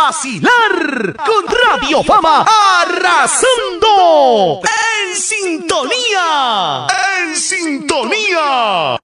vacilar con Radio Fama arrasando en sintonía. En sintonía.